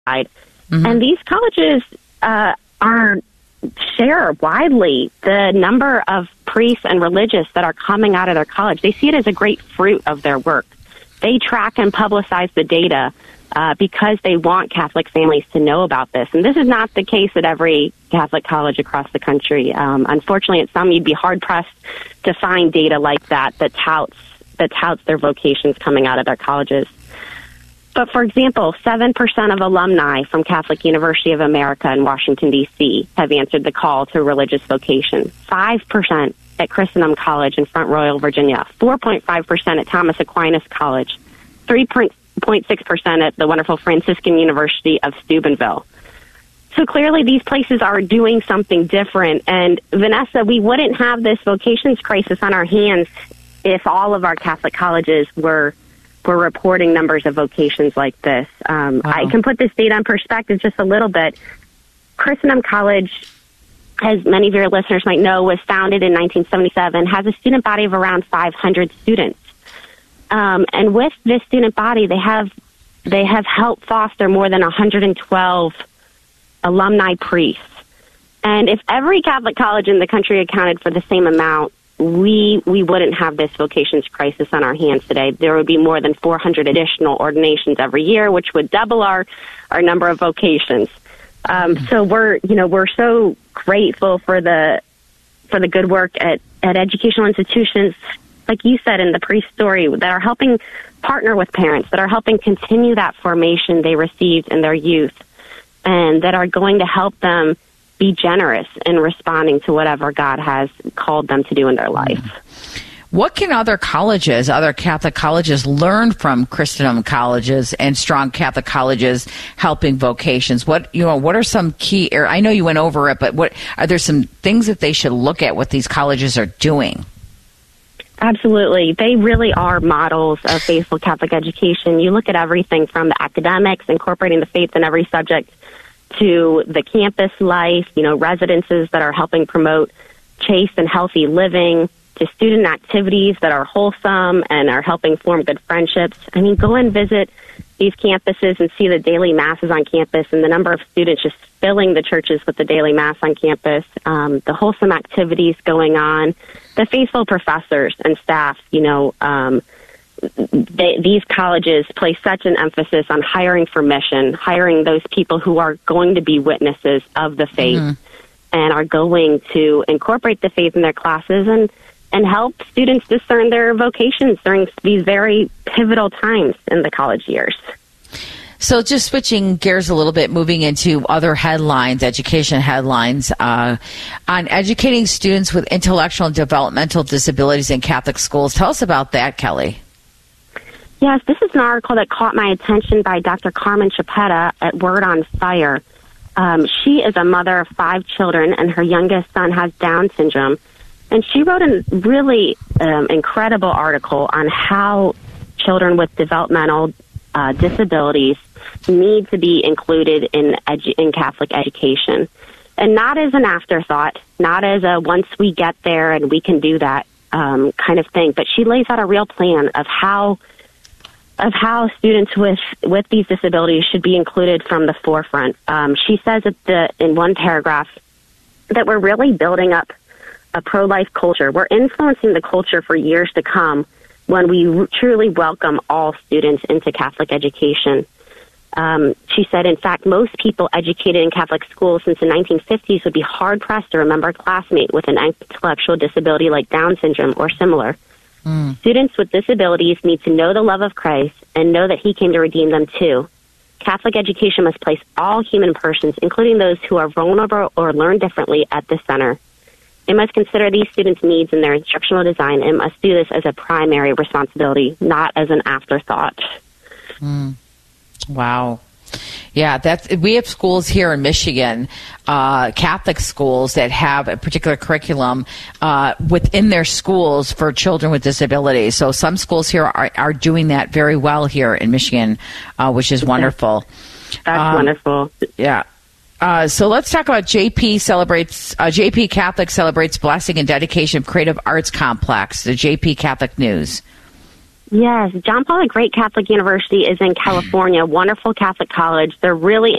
Mm-hmm. And these colleges share widely the number of priests and religious that are coming out of their college. They see it as a great fruit of their work. They track and publicize the data because they want Catholic families to know about this. And this is not the case at every Catholic college across the country. Unfortunately, at some, you'd be hard-pressed to find data like that touts their vocations coming out of their colleges. But, for example, 7% of alumni from Catholic University of America in Washington, D.C. have answered the call to religious vocation. 5% at Christendom College in Front Royal, Virginia. 4.5% at Thomas Aquinas College. 3.6% at the wonderful Franciscan University of Steubenville. So clearly these places are doing something different. And, Vanessa, we wouldn't have this vocations crisis on our hands if all of our Catholic colleges were reporting numbers of vocations like this. I can put this data in perspective just a little bit. Christendom College, as many of your listeners might know, was founded in 1977, has a student body of around 500 students. And with this student body, they have helped foster more than 112 alumni priests. And if every Catholic college in the country accounted for the same amount, we wouldn't have this vocations crisis on our hands today. There would be more than 400 additional ordinations every year, which would double our number of vocations. So we're so grateful for the good work at educational institutions, like you said in the priest story, that are helping partner with parents, that are helping continue that formation they received in their youth, and that are going to help them be generous in responding to whatever God has called them to do in their life. What can other Catholic colleges learn from Christendom colleges and strong Catholic colleges helping vocations? What are some key areas? I know you went over it, but are there some things that they should look at what these colleges are doing? Absolutely. They really are models of faithful Catholic education. You look at everything from the academics, incorporating the faith in every subject, to the campus life, residences that are helping promote chaste and healthy living, to student activities that are wholesome and are helping form good friendships. I mean, go and visit these campuses and see the daily masses on campus and the number of students just filling the churches with the daily mass on campus, the wholesome activities going on, the faithful professors and staff, these colleges place such an emphasis on hiring for mission, hiring those people who are going to be witnesses of the faith and are going to incorporate the faith in their classes and help students discern their vocations during these very pivotal times in the college years. So just switching gears a little bit, moving into other headlines, education headlines, on educating students with intellectual and developmental disabilities in Catholic schools. Tell us about that, Kelly. Yes, this is an article that caught my attention by Dr. Carmen Chapetta at Word on Fire. She is a mother of 5 children, and her youngest son has Down syndrome. And she wrote a really incredible article on how children with developmental disabilities need to be included in Catholic education. And not as an afterthought, not as a once we get there and we can do that kind of thing, but she lays out a real plan of how students with these disabilities should be included from the forefront. She says in one paragraph that we're really building up a pro-life culture. We're influencing the culture for years to come when we truly welcome all students into Catholic education. She said, in fact, most people educated in Catholic schools since the 1950s would be hard-pressed to remember a classmate with an intellectual disability like Down syndrome or similar. Students with disabilities need to know the love of Christ and know that he came to redeem them too. Catholic education must place all human persons, including those who are vulnerable or learn differently, at the center. It must consider these students' needs in their instructional design and must do this as a primary responsibility, not as an afterthought. Wow. Yeah, we have schools here in Michigan, Catholic schools that have a particular curriculum within their schools for children with disabilities. So some schools here are doing that very well here in Michigan, which is wonderful. That's wonderful. Yeah. So let's talk about JP Catholic celebrates blessing and dedication of Creative Arts Complex, the JP Catholic News. Yes, John Paul the Great Catholic University is in California, wonderful Catholic college. They're really